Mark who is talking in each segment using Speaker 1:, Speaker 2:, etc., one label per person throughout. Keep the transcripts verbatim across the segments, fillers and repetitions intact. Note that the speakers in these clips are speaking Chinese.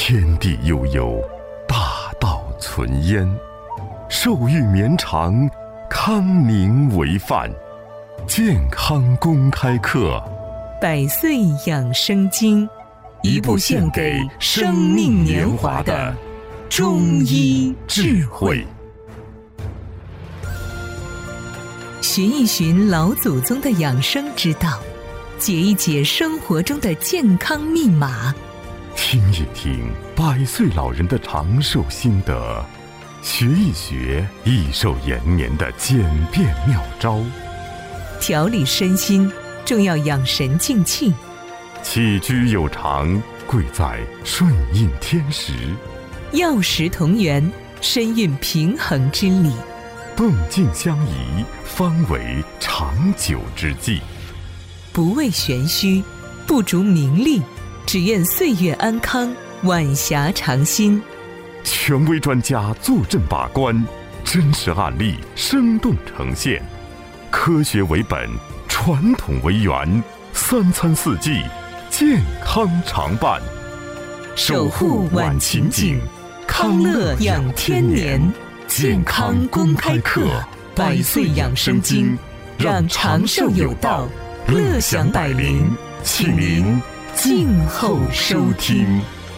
Speaker 1: 天地悠悠，大道存焉。寿育绵长，康宁为范。健康公开课，
Speaker 2: 百岁养生经，一部献给生命年华的中医智慧。寻一寻老祖宗的养生之道，解一解生活中的健康密码，
Speaker 1: 听一听百岁老人的长寿心得，学一学益寿延年的简便妙招。
Speaker 2: 调理身心，重要养神静气。
Speaker 1: 起居有常，贵在顺应天时。
Speaker 2: 药食同源，身运平衡之理。
Speaker 1: 动静相宜，方为长久之计。
Speaker 2: 不为玄虚，不逐名利，只愿岁月安康，晚霞长新。
Speaker 1: 权威专家坐镇把关，真实案例生动呈现。科学为本，传统为源，三餐四季健康常伴。
Speaker 2: 守护晚晴景，康乐养天年。健康公开课，百岁养生经，让长寿有道，乐享百龄，请您静候收听。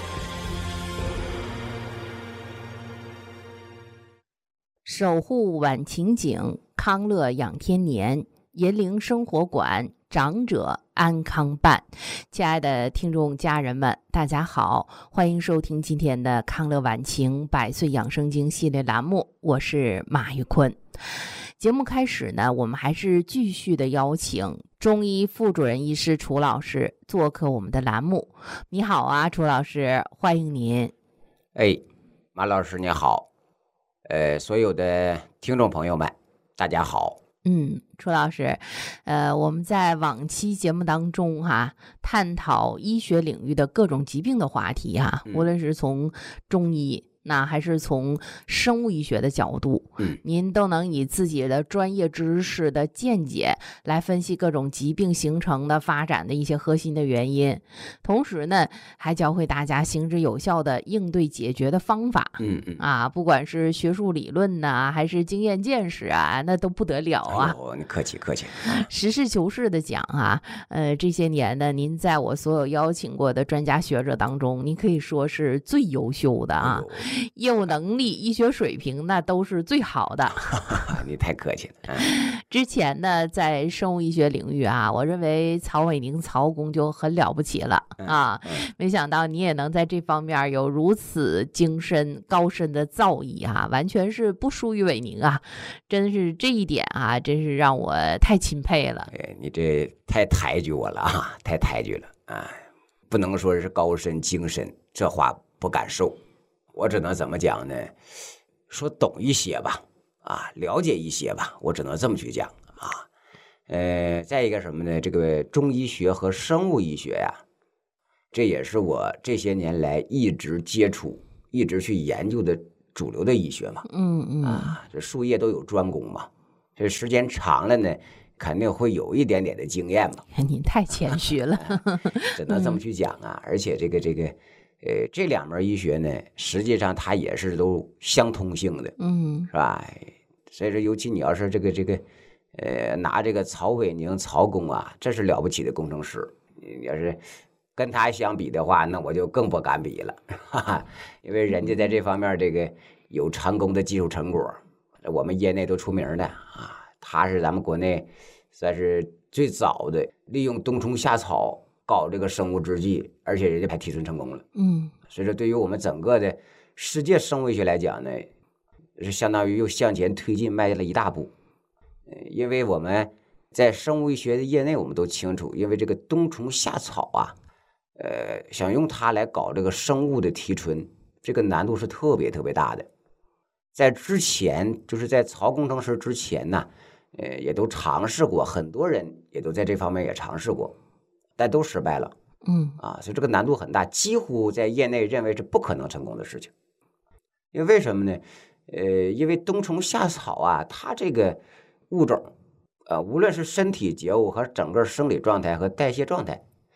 Speaker 3: 守护晚晴景，康乐养天年，银铃生活馆，长者安康办。亲爱的听众家人们，大家好，欢迎收听今天的康乐晚晴百岁养生经系列栏目，我是马玉坤。节目开始呢，我们还是继续的邀请中医副主任医师楚老师做客我们的栏目。你好啊，楚老师，欢迎您。
Speaker 4: 哎，马老师你好，呃，所有的听众朋友们，大家好。
Speaker 3: 嗯，楚老师，呃，我们在往期节目当中哈、啊，探讨医学领域的各种疾病的话题哈、啊，无论是从中医，那还是从生物医学的角度，
Speaker 4: 嗯，
Speaker 3: 您都能以自己的专业知识的见解来分析各种疾病形成的发展的一些核心的原因，同时呢，还教会大家行之有效的应对解决的方法。
Speaker 4: 嗯嗯
Speaker 3: 啊，不管是学术理论呐、啊，还是经验见识啊，那都不得了啊！
Speaker 4: 哎呦，你客气客气。
Speaker 3: 实事求是的讲啊，呃，这些年呢，您在我所有邀请过的专家学者当中，您可以说是最优秀的啊。哎业务能力、医学水平那都是最好的。
Speaker 4: 你太客气了。嗯、
Speaker 3: 之前呢，在生物医学领域啊，我认为曹伟宁曹公就很了不起了啊。
Speaker 4: 嗯嗯、
Speaker 3: 没想到你也能在这方面有如此精深高深的造诣啊，完全是不输于伟宁啊！真是这一点啊，真是让我太钦佩了。
Speaker 4: 哎，你这太抬举我了啊，太抬举了啊！不能说是高深精深，这话不敢受。我只能怎么讲呢？说懂一些吧，啊，了解一些吧，我只能这么去讲啊。呃，再一个什么呢？这个中医学和生物医学呀，这也是我这些年来一直接触、一直去研究的主流的医学嘛。
Speaker 3: 嗯嗯
Speaker 4: 啊，这术业都有专攻嘛，这时间长了呢，肯定会有一点点的经验嘛。
Speaker 3: 您太谦虚了，
Speaker 4: 只能这么去讲啊。而且这个这个。呃，这两门医学呢，实际上它也是都相通性的，
Speaker 3: 嗯，
Speaker 4: 是吧？所以说，尤其你要是这个这个，呃，拿这个曹伟宁曹公啊，这是了不起的工程师。你要是跟他相比的话，那我就更不敢比了，哈哈，因为人家在这方面这个有成功的技术成果，我们业内都出名的啊。他是咱们国内算是最早的利用冬虫夏草搞这个生物制剂，而且人家还提纯成功了。
Speaker 3: 嗯，
Speaker 4: 所以说对于我们整个的世界生物医学来讲呢，是相当于又向前推进迈了一大步。因为我们在生物医学的业内，我们都清楚，因为这个冬虫夏草啊，呃，想用它来搞这个生物的提纯，这个难度是特别特别大的。在之前，就是在曹工程师之前呢，呃，也都尝试过，很多人也都在这方面也尝试过。但都失败了，
Speaker 3: 嗯
Speaker 4: 啊，所以这个难度很大，几乎在业内认为是不可能成功的事情。因为为什么呢？呃，因为冬虫夏草啊，它这个物种，呃，无论是身体结构和整个生理状态和代谢状态，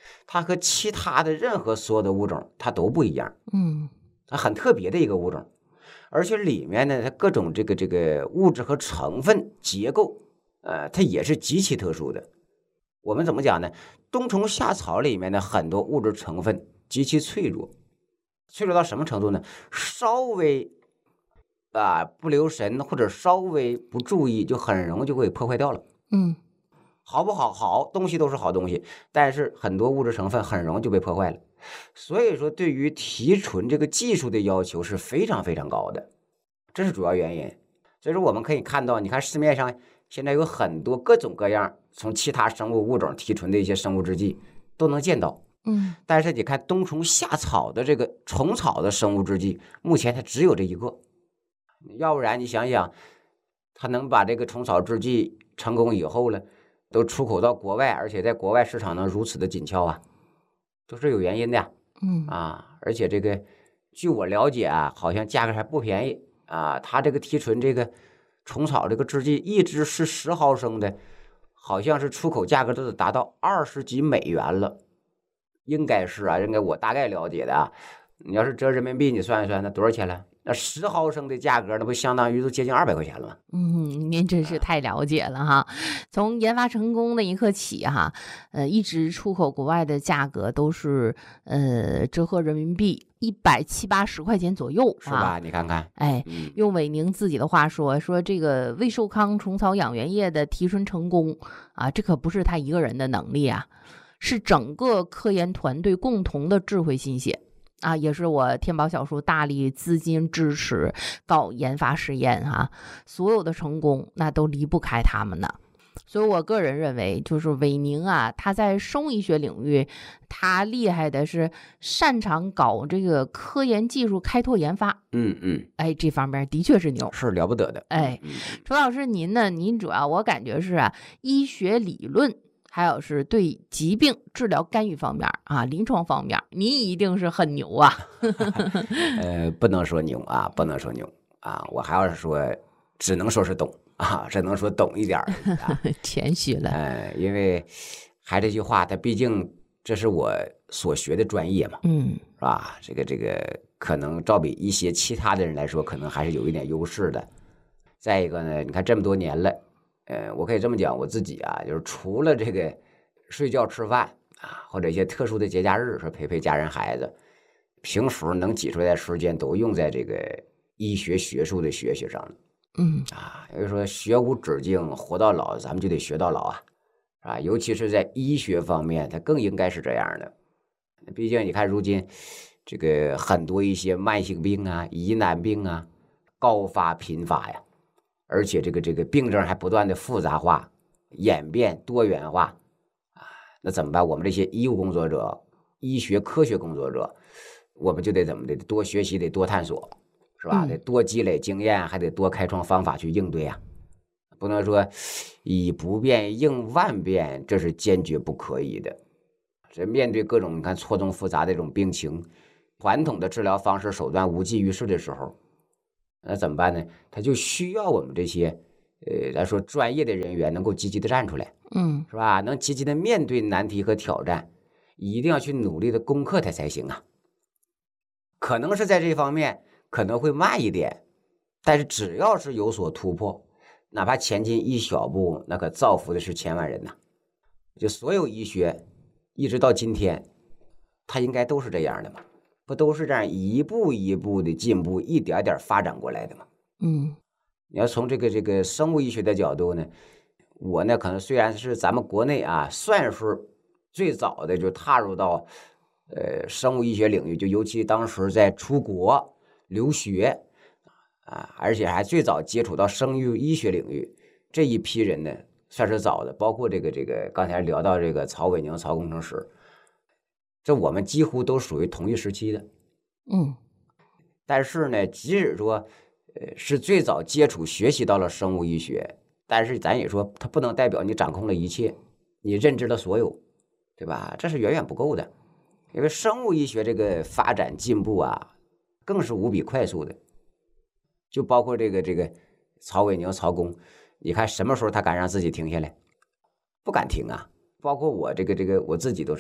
Speaker 4: 它和其他的任何所有的物种它都不一样，
Speaker 3: 嗯，
Speaker 4: 它很特别的一个物种，而且里面呢，它各种这个这个物质和成分结构，呃，它也是极其特殊的。我们怎么讲呢？冬虫夏草里面的很多物质成分极其脆弱，脆弱到什么程度呢？稍微啊不留神或者稍微不注意，就很容易就会破坏掉了。
Speaker 3: 嗯，
Speaker 4: 好不好？好东西都是好东西，但是很多物质成分很容易就被破坏了。所以说，对于提纯这个技术的要求是非常非常高的，这是主要原因。所以说，我们可以看到，你看市面上现在有很多各种各样从其他生物物种提纯的一些生物制剂都能见到。
Speaker 3: 嗯，
Speaker 4: 但是你看冬虫夏草的这个虫草的生物制剂，目前它只有这一个。要不然你想想，它能把这个虫草制剂成功以后了，都出口到国外，而且在国外市场能如此的紧俏啊，都是有原因的呀。
Speaker 3: 嗯
Speaker 4: 啊，而且这个据我了解啊，好像价格还不便宜啊。它这个提纯这个虫草这个制剂，一支是十毫升的，好像是出口价格都得达到二十几美元了，应该是啊，应该我大概了解的啊。你要是折人民币，你算一算，那多少钱了？那十毫升的价格，那不相当于都接近二百块钱了吗？
Speaker 3: 嗯，您真是太了解了哈！从研发成功那一刻起哈，呃，一直出口国外的价格都是呃折合人民币一百七八十块钱左右，
Speaker 4: 是吧？你看看，
Speaker 3: 哎，
Speaker 4: 嗯，
Speaker 3: 用伟宁自己的话说，说这个魏寿康虫草养源液的提纯成功啊，这可不是他一个人的能力啊，是整个科研团队共同的智慧心血。啊，也是我天宝小叔大力资金支持搞研发实验哈、啊，所有的成功那都离不开他们的。所以我个人认为，就是伟宁啊，他在生物医学领域，他厉害的是擅长搞这个科研技术开拓研发。
Speaker 4: 嗯嗯，
Speaker 3: 哎，这方面的确是牛，
Speaker 4: 是了不得的。
Speaker 3: 哎，楚老师您呢？您主要我感觉是啊，医学理论。还有是对疾病治疗干预方面啊，临床方面，您一定是很牛啊。
Speaker 4: 呃，不能说牛啊，不能说牛啊，我还要是说，只能说是懂啊，只能说懂一点儿、啊。
Speaker 3: 谦虚了。
Speaker 4: 呃，因为还这句话，它毕竟这是我所学的专业嘛，
Speaker 3: 嗯，
Speaker 4: 是吧？这个这个可能照比一些其他的人来说，可能还是有一点优势的。再一个呢，你看这么多年了。呃，我可以这么讲，我自己啊，就是除了这个睡觉吃饭啊，或者一些特殊的节假日，说陪陪家人孩子，平时能挤出来的时间都用在这个医学学术的学习上了。
Speaker 3: 嗯
Speaker 4: 啊，也就是说学无止境，活到老，咱们就得学到老啊，啊，尤其是在医学方面，它更应该是这样的。毕竟你看，如今这个很多一些慢性病啊、疑难病啊，高发频发呀。而且这个这个病症还不断的复杂化、演变、多元化啊，那怎么办？我们这些医务工作者、医学科学工作者，我们就得怎么的？多学习，得多探索，是吧？得多积累经验，还得多开创方法去应对啊！不能说以不变应万变，这是坚决不可以的。这面对各种你看错综复杂的这种病情，传统的治疗方式手段无济于事的时候。那怎么办呢？他就需要我们这些，呃，来说专业的人员能够积极的站出来，
Speaker 3: 嗯，
Speaker 4: 是吧？能积极的面对难题和挑战，一定要去努力的攻克它才行啊。可能是在这方面可能会慢一点，但是只要是有所突破，哪怕前进一小步，那可造福的是千万人呐。就所有医学一直到今天，它应该都是这样的嘛。不都是这样一步一步的进步，一点点发展过来的吗？
Speaker 3: 嗯，
Speaker 4: 你要从这个这个生物医学的角度呢，我呢可能虽然是咱们国内啊，算是最早的就踏入到呃生物医学领域，就尤其当时在出国留学啊，而且还最早接触到生育医学领域这一批人呢，算是早的。包括这个这个刚才聊到这个曹伟宁曹工程师。这我们几乎都属于同一时期的，
Speaker 3: 嗯，
Speaker 4: 但是呢，即使说，呃，是最早接触学习到了生物医学，但是咱也说，它不能代表你掌控了一切，你认知了所有，对吧？这是远远不够的，因为生物医学这个发展进步啊，更是无比快速的。就包括这个这个曹伟宁曹工，你看什么时候他敢让自己停下来？不敢停啊！包括我这个这个我自己都是。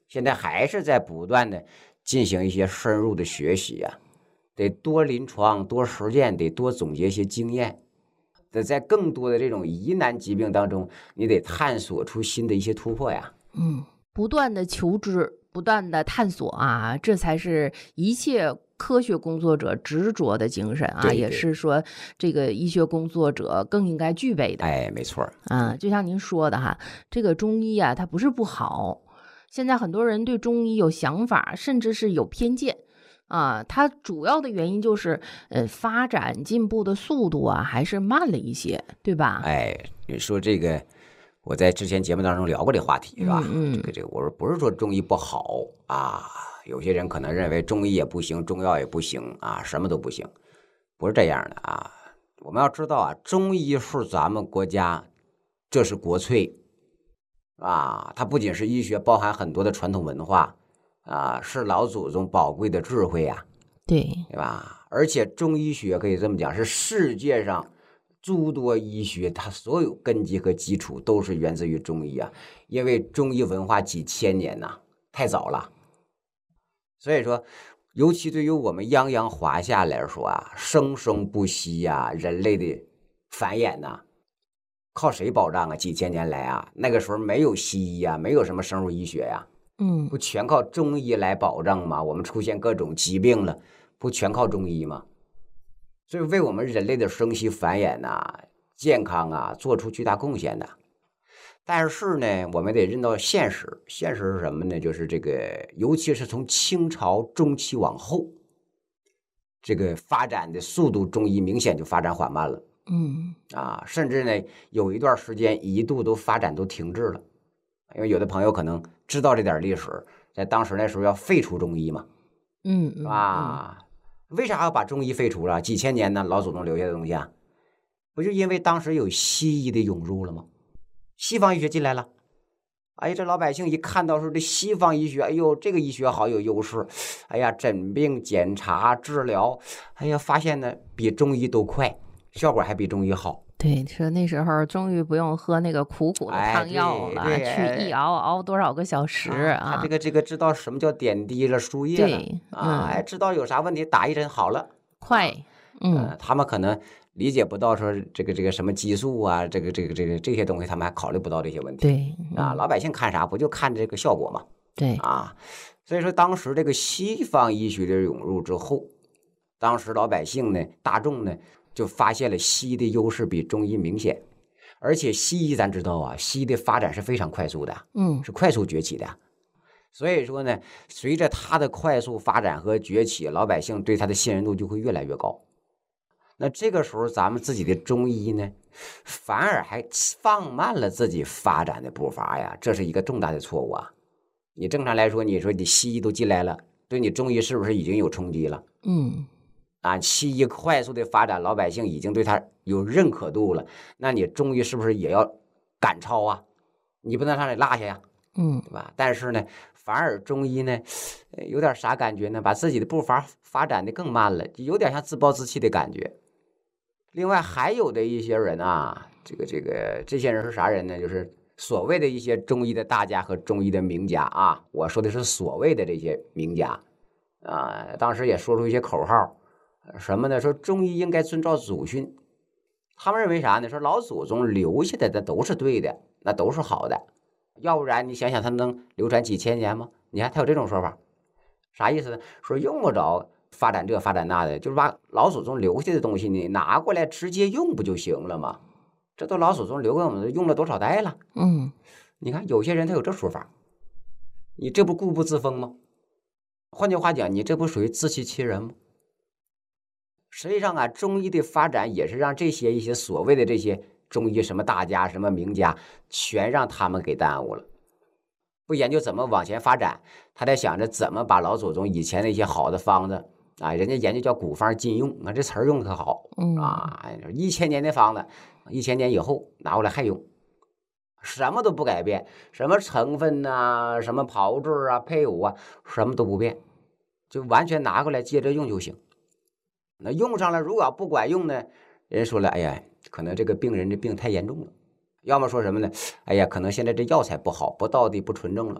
Speaker 4: 现在还是在不断的进行一些深入的学习呀、啊，得多临床、多实践，得多总结一些经验。得在更多的这种疑难疾病当中，你得探索出新的一些突破呀。
Speaker 3: 嗯，不断的求知，不断的探索啊，这才是一切科学工作者执着的精神啊，
Speaker 4: 对对
Speaker 3: 也是说这个医学工作者更应该具备的。
Speaker 4: 哎，没错
Speaker 3: 啊，就像您说的哈，这个中医啊，它不是不好，现在很多人对中医有想法，甚至是有偏见。啊，它主要的原因就是，呃，发展进步的速度啊，还是慢了一些，对吧？
Speaker 4: 哎，你说这个，我在之前节目当中聊过这话题，是吧？
Speaker 3: 嗯嗯、
Speaker 4: 这个这个，我说不是说中医不好啊，有些人可能认为中医也不行，中药也不行啊，什么都不行，不是这样的啊。我们要知道啊，中医是咱们国家，这是国粹啊，它不仅是医学，包含很多的传统文化。啊，是老祖宗宝贵的智慧呀、啊，
Speaker 3: 对
Speaker 4: 对吧？而且中医学可以这么讲，是世界上诸多医学它所有根基和基础都是源自于中医啊，因为中医文化几千年呐、啊，太早了。所以说，尤其对于我们泱泱华夏来说啊，生生不息呀、啊，人类的繁衍呐、啊，靠谁保障啊？几千年来啊，那个时候没有西医啊，没有什么生物医学呀、啊。
Speaker 3: 嗯，
Speaker 4: 不全靠中医来保障吗？我们出现各种疾病了，不全靠中医吗？所以为我们人类的生息繁衍呐、啊、健康啊做出巨大贡献的。但是呢，我们得认到现实，现实是什么呢？就是这个，尤其是从清朝中期往后，这个发展的速度，中医明显就发展缓慢了。
Speaker 3: 嗯
Speaker 4: 啊，甚至呢，有一段时间一度都发展都停滞了。因为有的朋友可能知道这点历史，在当时那时候要废除中医嘛，
Speaker 3: 嗯
Speaker 4: 是吧？嗯、为啥要把中医废除了？几千年呢，老祖宗留下的东西啊，不就因为当时有西医的涌入了吗？西方医学进来了，哎呀，这老百姓一看到说这西方医学，哎呦，这个医学好有优势，哎呀，诊病、检查、治疗，哎呀，发现呢比中医都快，效果还比中医好。
Speaker 3: 对，说那时候终于不用喝那个苦苦的汤药了，
Speaker 4: 哎、
Speaker 3: 去一熬熬多少个小时啊！
Speaker 4: 他这个这个知道什么叫点滴了、输液了，
Speaker 3: 对，
Speaker 4: 啊，哎、嗯，知道有啥问题打一针好了，
Speaker 3: 快。嗯、
Speaker 4: 呃，他们可能理解不到说这个这个什么激素啊，这个这个这个这些东西，他们还考虑不到这些问题。
Speaker 3: 对，
Speaker 4: 嗯、啊，老百姓看啥不就看这个效果吗？
Speaker 3: 对，
Speaker 4: 啊，所以说当时这个西方医学的涌入之后，当时老百姓呢，大众呢。就发现了西医的优势比中医明显，而且西医咱知道啊，西医的发展是非常快速的，
Speaker 3: 嗯，
Speaker 4: 是快速崛起的。所以说呢，随着它的快速发展和崛起，老百姓对它的信任度就会越来越高。那这个时候，咱们自己的中医呢，反而还放慢了自己发展的步伐呀，这是一个重大的错误啊！你正常来说，你说你西医都进来了，对你中医是不是已经有冲击了？
Speaker 3: 嗯。
Speaker 4: 啊，西医快速的发展，老百姓已经对它有认可度了，那你中医是不是也要赶超啊？你不能让你落下呀，
Speaker 3: 嗯，
Speaker 4: 对吧？但是呢，反而中医呢，有点啥感觉呢？把自己的步伐发展的更慢了，有点像自暴自弃的感觉。另外还有的一些人啊，这个这个这些人是啥人呢？就是所谓的一些中医的大家和中医的名家啊，我说的是所谓的这些名家啊，当时也说出一些口号。什么呢？说中医应该遵照祖训，他们认为啥呢？说老祖宗留下的那都是对的，那都是好的，要不然你想想他能流传几千年吗？你看他有这种说法，啥意思呢？说用不着发展这发展那的，就是把老祖宗留下的东西你拿过来直接用不就行了吗？这都老祖宗留给我们用了多少代了？
Speaker 3: 嗯，
Speaker 4: 你看有些人他有这说法，你这不固步自封吗？换句话讲，你这不属于自欺欺人吗？实际上啊，中医的发展也是让这些一些所谓的这些中医什么大家什么名家，全让他们给耽误了。不研究怎么往前发展，他在想着怎么把老祖宗以前那些好的方子啊，人家研究叫古方禁用啊，这词儿用的可好啊，一千年的方子，一千年以后拿过来还用，什么都不改变，什么成分啊，什么炮制啊，配伍啊，什么都不变，就完全拿过来接着用就行。那用上了，如果要不管用呢，人说了，哎呀，可能这个病人的病太严重了，要么说什么呢？哎呀，可能现在这药材不好，不到底不纯正了。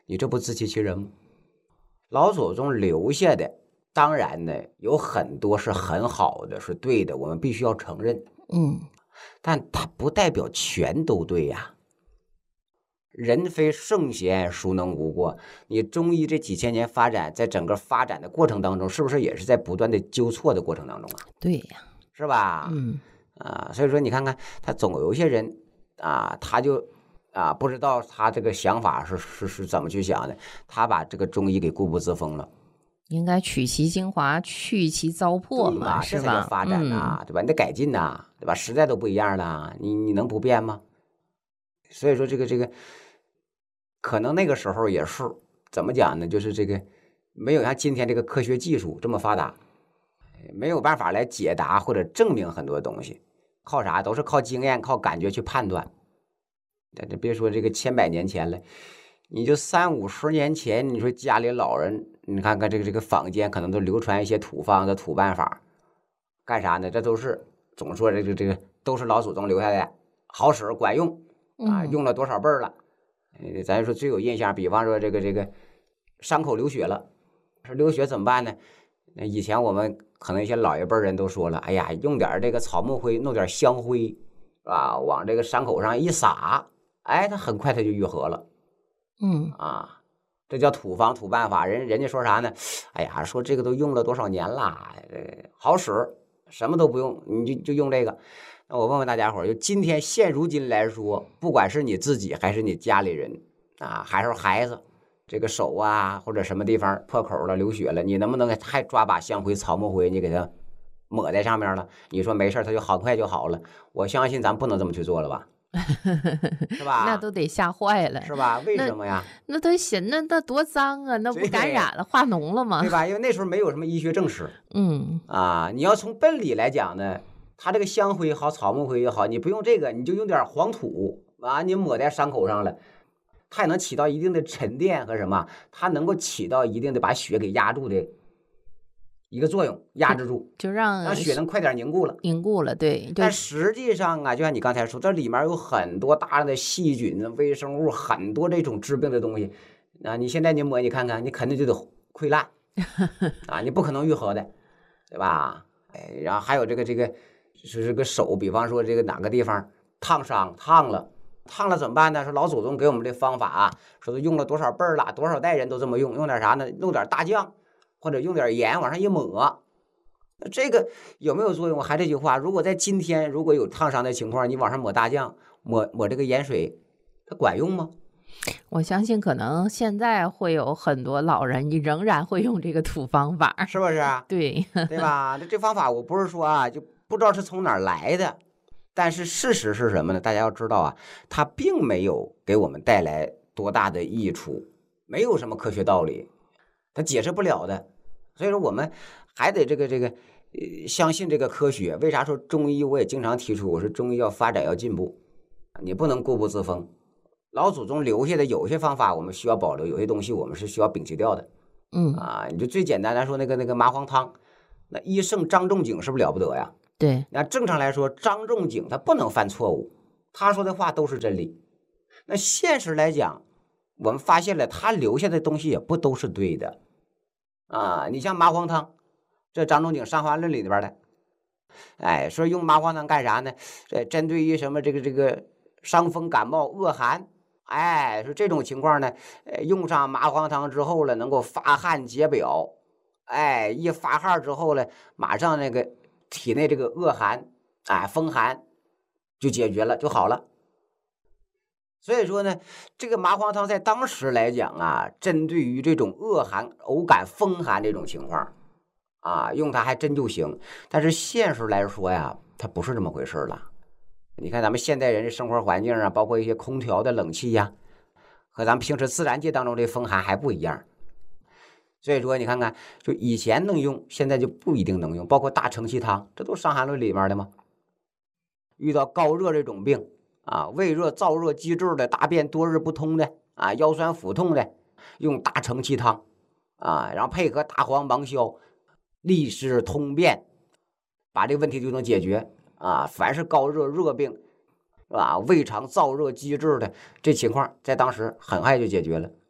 Speaker 4: 你这不自欺欺人吗？老祖宗留下的，当然呢有很多是很好的，是对的，我们必须要承认。
Speaker 3: 嗯，
Speaker 4: 但它不代表全都对呀。人非圣贤，孰能无过？你中医这几千年发展，在整个发展的过程当中，是不是也是在不断的纠错的过程当中啊？
Speaker 3: 对呀，
Speaker 4: 是吧？
Speaker 3: 嗯
Speaker 4: 啊，所以说你看看，他总有一些人啊，他就啊不知道他这个想法是是是怎么去想的，他把这个中医给固步自封了。
Speaker 3: 应该取其精华，去其糟粕嘛，是吧？
Speaker 4: 这才叫发展呐、啊，嗯、对吧？你得改进呐、啊，对吧？时代都不一样了，你你能不变吗？所以说这个这个。可能那个时候也是怎么讲呢？就是这个没有像今天这个科学技术这么发达，没有办法来解答或者证明很多东西，靠啥？都是靠经验、靠感觉去判断。但这别说这个千百年前了，你就三五十年前，你说家里老人，你看看这个这个坊间可能都流传一些土方的土办法，干啥呢？这都是总说这个这个都是老祖宗留下的，好使管用啊，用了多少辈儿了。呃，咱说最有印象，比方说这个这个伤口流血了，说流血怎么办呢？那以前我们可能一些老一辈人都说了，哎呀，用点这个草木灰，弄点香灰，是吧？往这个伤口上一撒，哎，它很快它就愈合了。
Speaker 3: 嗯
Speaker 4: 啊，这叫土方土办法。人人家说啥呢？哎呀，说这个都用了多少年了，呃，好使，什么都不用，你就就用这个。那我问问大家伙儿，就今天现如今来说，不管是你自己还是你家里人啊，还是孩子，这个手啊或者什么地方破口了、流血了，你能不能还抓把香灰、草木灰，你给它抹在上面了？你说没事，它就很快就好了？我相信咱不能这么去做了吧？是吧？
Speaker 3: 那都得吓坏了，
Speaker 4: 是吧？为什么呀？
Speaker 3: 那都显那那多脏啊，那不感染了、化脓了吗？
Speaker 4: 对吧？因为那时候没有什么医学证实。
Speaker 3: 嗯
Speaker 4: 啊，你要从本理来讲呢。它这个香灰好，草木灰也好，你不用这个，你就用点黄土啊，你抹在伤口上了，它也能起到一定的沉淀和什么，它能够起到一定的把血给压住的一个作用，压制住，
Speaker 3: 就让
Speaker 4: 让血能快点凝固了，
Speaker 3: 凝固了，对。
Speaker 4: 但实际上啊，就像你刚才说，这里面有很多大量的细菌、微生物，很多这种致病的东西啊，你现在你抹，你看看，你肯定就得溃烂啊，你不可能愈合的，对吧？哎，然后还有这个这个。是这个手，比方说这个哪个地方烫伤烫了，烫了怎么办呢？说老祖宗给我们这方法啊，说都用了多少辈儿了，多少代人都这么用，用点啥呢？弄点大酱或者用点盐往上一抹，这个有没有作用？还这句话，如果在今天如果有烫伤的情况，你往上抹大酱，抹抹这个盐水，它管用吗？
Speaker 3: 我相信可能现在会有很多老人你仍然会用这个土方法，
Speaker 4: 是不是啊？
Speaker 3: 对
Speaker 4: 对吧？这这方法我不是说啊就不知道是从哪儿来的，但是事实是什么呢？大家要知道啊，它并没有给我们带来多大的益处，没有什么科学道理，它解释不了的。所以说我们还得这个这个呃相信这个科学。为啥说中医？我也经常提出，我说中医要发展要进步，你不能固步自封。老祖宗留下的有些方法我们需要保留，有些东西我们是需要摒弃掉的。
Speaker 3: 嗯
Speaker 4: 啊，你就最简单来说，那个那个麻黄汤，那医圣张仲景是不是了不得呀？
Speaker 3: 对，
Speaker 4: 那正常来说，张仲景他不能犯错误，他说的话都是真理。那现实来讲，我们发现了他留下的东西也不都是对的啊。你像麻黄汤，这张仲景《伤寒论》里边的，哎，说用麻黄汤干啥呢？这针对于什么这个这个伤风感冒恶寒，哎，说这种情况呢，呃，用上麻黄汤之后了，能够发汗解表，哎，一发汗之后呢，马上那个。体内这个恶寒，哎，风寒就解决了，就好了。所以说呢，这个麻黄汤在当时来讲啊，针对于这种恶寒、偶感风寒这种情况啊，用它还真就行。但是现实来说呀，它不是这么回事了。你看咱们现代人的生活环境啊，包括一些空调的冷气呀、啊，和咱们平时自然界当中的风寒还不一样。所以说你看看，就以前能用，现在就不一定能用，包括大承气汤，这都伤寒论里面的吗？遇到高热这种病啊，胃热、燥热、积滞的，大便多日不通的啊，腰酸腹痛的，用大承气汤啊，然后配合大黄芒硝，利湿通便，把这个问题就能解决啊。凡是高热热病是吧，胃肠燥热积滞的这情况，在当时很快就解决了。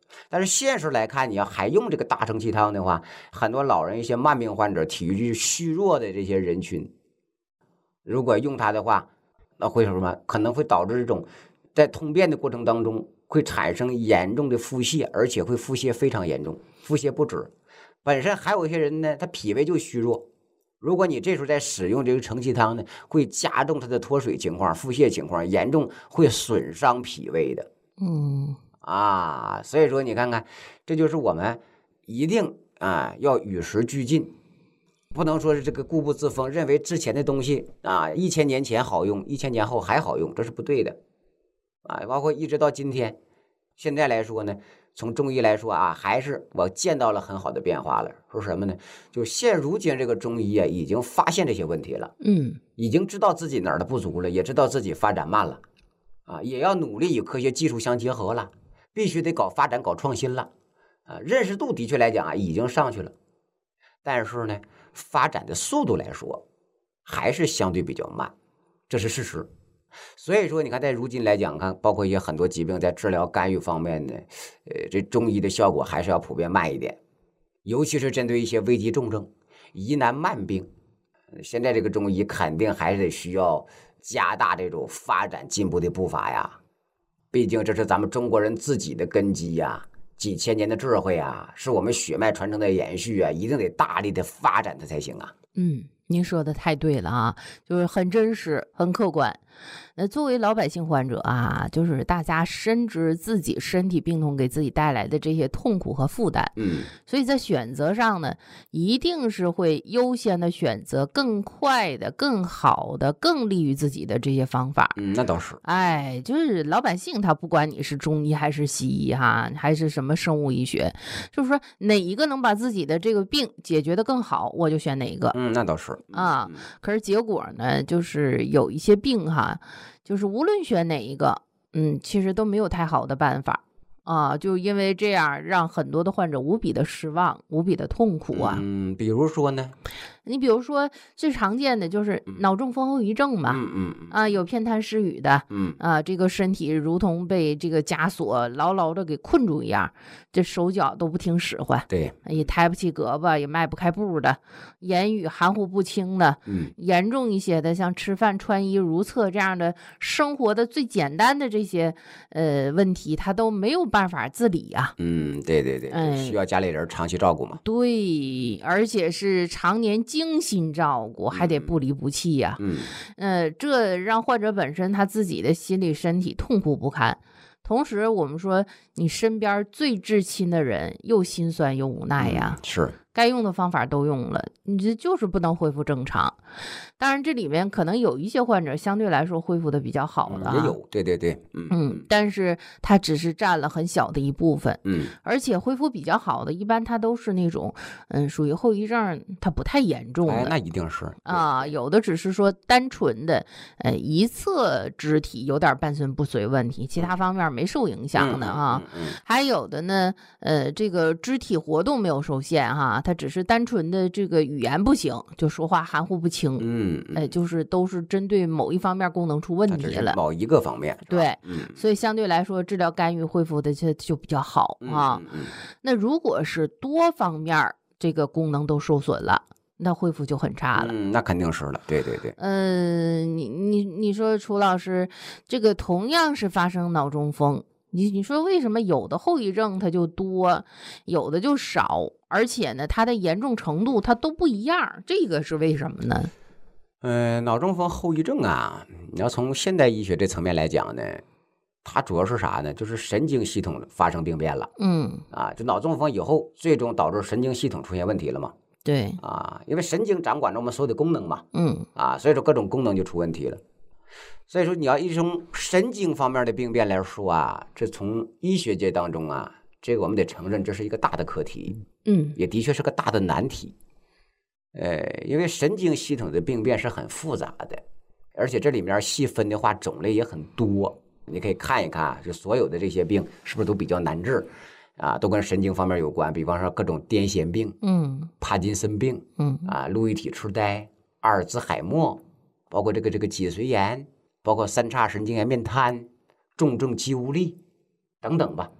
Speaker 4: 但是现实来看，你要还用这个大承气汤的话，很多老人、一些慢病患者、体育虚弱的这些人群，如果用它的话，那会什么？可能会导致这种在通便的过程当中会产生严重的腹泻，而且会腹泻非常严重，腹泻不止。本身还有一些人呢，他脾胃就虚弱，如果你这时候在使用这个承气汤呢，会加重他的脱水情况、腹泻情况，严重会损伤脾胃的。
Speaker 3: 嗯
Speaker 4: 啊，所以说你看看，这就是我们一定啊要与时俱进，不能说是这个固步自封，认为之前的东西啊一千年前好用，一千年后还好用，这是不对的啊。包括一直到今天，现在来说呢，从中医来说啊，还是我见到了很好的变化了。说什么呢？就现如今这个中医啊，已经发现这些问题了，
Speaker 3: 嗯，
Speaker 4: 已经知道自己哪儿的不足了，也知道自己发展慢了，啊，也要努力与科学技术相结合了，必须得搞发展、搞创新了，啊，认识度的确来讲啊，已经上去了，但是呢，发展的速度来说，还是相对比较慢，这是事实。所以说，你看，在如今来讲，看包括一些很多疾病在治疗干预方面呢，呃，这中医的效果还是要普遍慢一点，尤其是针对一些危急重症、疑难慢病，现在这个中医肯定还是得需要加大这种发展进步的步伐呀。毕竟这是咱们中国人自己的根基呀，几千年的智慧啊，是我们血脉传承的延续啊，一定得大力的发展它才行啊。
Speaker 3: 嗯，您说的太对了啊，就是很真实、很客观。那作为老百姓患者啊，就是大家深知自己身体病痛给自己带来的这些痛苦和负担，
Speaker 4: 嗯，
Speaker 3: 所以在选择上呢，一定是会优先的选择更快的、更好的、更利于自己的这些方法。
Speaker 4: 嗯，那倒是。
Speaker 3: 哎，就是老百姓他不管你是中医还是西医哈，还是什么生物医学，就是说哪一个能把自己的这个病解决得更好，我就选哪一个。
Speaker 4: 嗯，那倒是
Speaker 3: 啊。可是结果呢，就是有一些病哈，就是无论选哪一个，嗯，其实都没有太好的办法啊，就因为这样让很多的患者无比的失望，无比的痛苦啊。
Speaker 4: 嗯，比如说呢？
Speaker 3: 你比如说最常见的就是脑中风后遗症嘛，
Speaker 4: 嗯嗯嗯
Speaker 3: 啊，有偏瘫失语的，
Speaker 4: 嗯
Speaker 3: 啊，这个身体如同被这个枷锁牢牢的给困住一样，这手脚都不听使唤，
Speaker 4: 对，
Speaker 3: 也抬不起胳膊，也迈不开步的，言语含糊不清的，
Speaker 4: 嗯，
Speaker 3: 严重一些的，像吃饭穿衣如厕这样的生活的最简单的这些呃问题，他都没有办法自理啊。
Speaker 4: 嗯，对对对，
Speaker 3: 哎
Speaker 4: 需要家里人长期照顾嘛。
Speaker 3: 对，而且是常年精心照顾，还得不离不弃呀、
Speaker 4: 嗯
Speaker 3: 呃，这让患者本身他自己的心理身体痛苦不堪，同时我们说你身边最至亲的人又心酸又无奈呀。
Speaker 4: 嗯、是。
Speaker 3: 该用的方法都用了，你这就是不能恢复正常。当然，这里面可能有一些患者相对来说恢复的比较好的、啊
Speaker 4: 嗯，也有，对对对，嗯
Speaker 3: 嗯，但是它只是占了很小的一部分，
Speaker 4: 嗯，
Speaker 3: 而且恢复比较好的，一般它都是那种，嗯，属于后遗症，它不太严重的。
Speaker 4: 哎，那一定是
Speaker 3: 啊，有的只是说单纯的，呃，一侧肢体有点半身不遂问题，其他方面没受影响的啊。
Speaker 4: 嗯嗯嗯嗯、
Speaker 3: 还有的呢，呃，这个肢体活动没有受限哈。他只是单纯的这个语言不行，就说话含糊不清，
Speaker 4: 嗯，
Speaker 3: 哎，就是都是针对某一方面功能出问题了，
Speaker 4: 某一个方面，
Speaker 3: 对，
Speaker 4: 嗯，
Speaker 3: 所以相对来说治疗干预恢复的就就比较好啊。
Speaker 4: 嗯嗯嗯、
Speaker 3: 那如果是多方面这个功能都受损了，那恢复就很差了。
Speaker 4: 嗯，那肯定是了，对对对。
Speaker 3: 嗯、呃，你你你说楚老师，这个同样是发生脑中风。你你说为什么有的后遗症它就多，有的就少，而且呢，它的严重程度它都不一样，这个是为什么呢？
Speaker 4: 呃，脑中风后遗症啊，你要从现代医学这层面来讲呢，它主要是啥呢？就是神经系统发生病变了。
Speaker 3: 嗯，
Speaker 4: 啊，就脑中风以后，最终导致神经系统出现问题了嘛？
Speaker 3: 对，
Speaker 4: 啊，因为神经掌管着我们所有的功能嘛。
Speaker 3: 嗯，
Speaker 4: 啊，所以说各种功能就出问题了。所以说，你要一从神经方面的病变来说啊，这从医学界当中啊，这个我们得承认，这是一个大的课题，
Speaker 3: 嗯，
Speaker 4: 也的确是个大的难题。呃，因为神经系统的病变是很复杂的，而且这里面细分的话，种类也很多。你可以看一看，就所有的这些病是不是都比较难治啊？都跟神经方面有关，比方说各种癫痫病，
Speaker 3: 嗯，
Speaker 4: 帕金森病，
Speaker 3: 嗯
Speaker 4: 啊，路易体痴呆、阿尔兹海默，包括这个这个脊髓炎。包括三叉神经元面瘫、重症肌无力等等吧，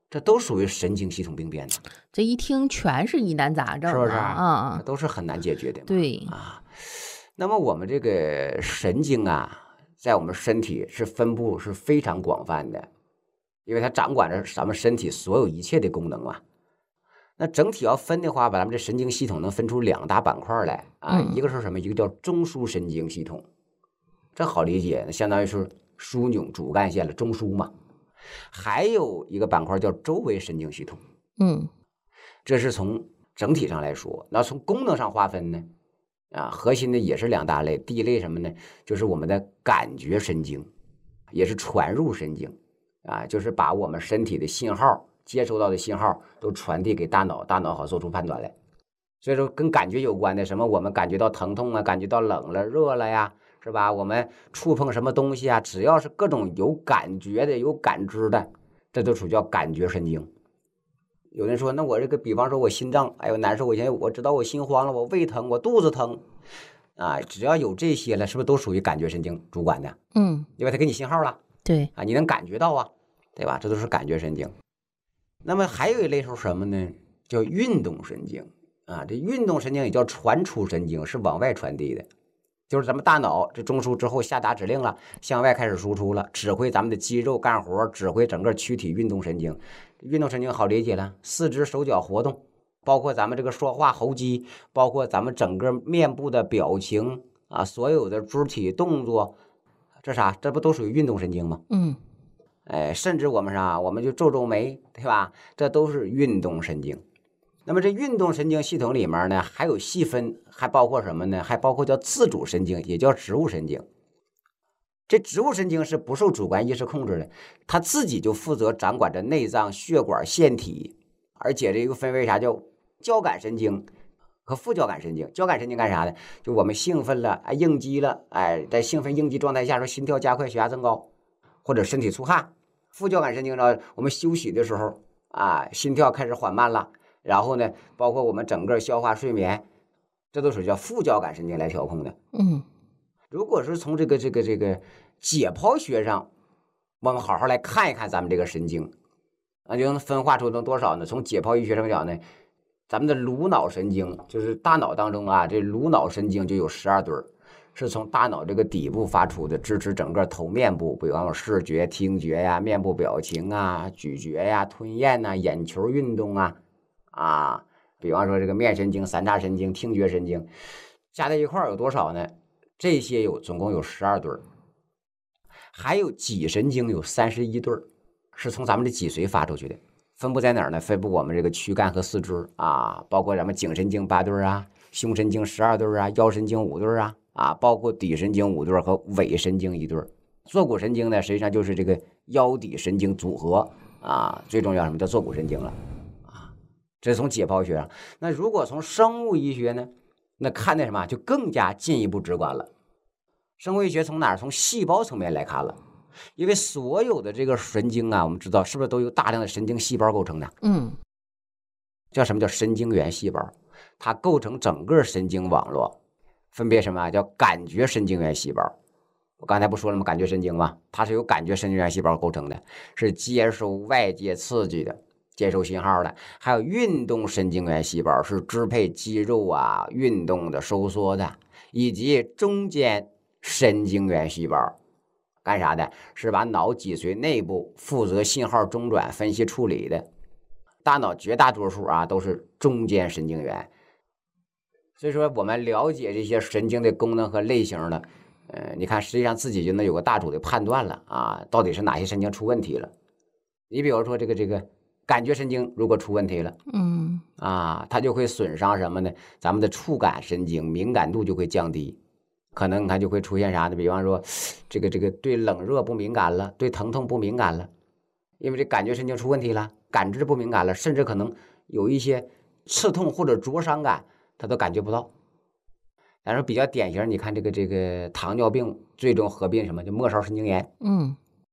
Speaker 4: 这都属于神经系统病变的。
Speaker 3: 这一听全是疑难杂症，
Speaker 4: 是不是
Speaker 3: 啊？
Speaker 4: 嗯，都是很难解决的嘛。
Speaker 3: 对
Speaker 4: 啊，那么我们这个神经啊，在我们身体是分布是非常广泛的，因为它掌管着咱们身体所有一切的功能嘛。那整体要分的话，把咱们这神经系统能分出两大板块来啊，
Speaker 3: 嗯、
Speaker 4: 一个是什么？一个叫中枢神经系统，这好理解，相当于是枢纽主干线了，中枢嘛。还有一个板块叫周围神经系统，
Speaker 3: 嗯，
Speaker 4: 这是从整体上来说。那从功能上划分呢，啊，核心的也是两大类。第一类什么呢？就是我们的感觉神经，也是传入神经，啊，就是把我们身体的信号接收到的信号都传递给大脑，大脑好做出判断来。所以说跟感觉有关的，什么我们感觉到疼痛啊，感觉到冷了、热了呀，是吧？我们触碰什么东西啊，只要是各种有感觉的、有感知的，这都属于叫感觉神经。有人说，那我这个，比方说我心脏，哎呦难受，我现在我知道我心慌了，我胃疼，我肚子疼，啊，只要有这些了，是不是都属于感觉神经主管的？
Speaker 3: 嗯，
Speaker 4: 因为它给你信号了，
Speaker 3: 对
Speaker 4: 啊，你能感觉到啊，对吧？这都是感觉神经。那么还有一类是什么呢？叫运动神经啊，这运动神经也叫传出神经，是往外传递的。就是咱们大脑这中枢之后下达指令了，向外开始输出了，指挥咱们的肌肉干活，指挥整个躯体运动神经。运动神经好理解了，四肢手脚活动，包括咱们这个说话喉肌，包括咱们整个面部的表情啊，所有的肢体动作，这啥？这不都属于运动神经吗？
Speaker 3: 嗯，
Speaker 4: 哎，甚至我们啥，我们就皱皱眉，对吧？这都是运动神经。那么这运动神经系统里面呢，还有细分，还包括什么呢？还包括叫自主神经，也叫植物神经。这植物神经是不受主观意识控制的，它自己就负责掌管着内脏、血管、腺体，而且这个分为啥叫交感神经和副交感神经。交感神经干啥呢？就我们兴奋了，哎，应激了，哎，在兴奋应激状态下说心跳加快、血压增高，或者身体出汗。副交感神经呢，我们休息的时候啊，心跳开始缓慢了。然后呢，包括我们整个消化、睡眠，这都属于叫副交感神经来调控的。
Speaker 3: 嗯，
Speaker 4: 如果是从这个这个这个解剖学上，我们好好来看一看咱们这个神经，那就能分化出能多少呢？从解剖医学上讲呢，咱们的颅脑神经，就是大脑当中啊，这颅脑神经就有十二对儿，是从大脑这个底部发出的，支持整个头面部，比方说视觉、听觉呀、面部表情啊、咀嚼呀、吞咽呐、眼球运动啊。啊，比方说这个面神经、三叉神经、听觉神经，加在一块儿有多少呢？这些有总共有十二对儿，还有脊神经有三十一对儿，是从咱们的脊髓发出去的。分布在哪儿呢？分布我们这个躯干和四肢啊，包括咱们颈神经八对儿啊，胸神经十二对儿啊，腰神经五对儿啊，啊，包括底神经五对儿和尾神经一对儿。坐骨神经呢，实际上就是这个腰底神经组合啊，最重要什么叫坐骨神经了。这是从解剖学上。那如果从生物医学呢，那看的什么就更加进一步直观了。生物医学从哪儿？从细胞层面来看了，因为所有的这个神经啊，我们知道是不是都由大量的神经细胞构成的？
Speaker 3: 嗯，
Speaker 4: 叫什么叫神经元细胞？它构成整个神经网络，分别什么叫感觉神经元细胞？我刚才不说了吗？感觉神经嘛，它是由感觉神经元细胞构成的，是接收外界刺激的。接收信号的，还有运动神经元细胞，是支配肌肉啊运动的收缩的，以及中间神经元细胞干啥的？是把脑脊髓内部负责信号中转、分析处理的。大脑绝大多数啊都是中间神经元。所以说，我们了解这些神经的功能和类型呢，呃，你看实际上自己就能有个大体的判断了啊，到底是哪些神经出问题了。你比如说这个这个。感觉神经如果出问题了，
Speaker 3: 嗯
Speaker 4: 啊，它就会损伤什么呢？咱们的触感神经敏感度就会降低，可能它就会出现啥呢？比方说，这个这个对冷热不敏感了，对疼痛不敏感了，因为这感觉神经出问题了，感知不敏感了，甚至可能有一些刺痛或者灼伤感，它都感觉不到。但是比较典型，你看这个这个糖尿病最终合并什么？就末梢神经炎。
Speaker 3: 嗯，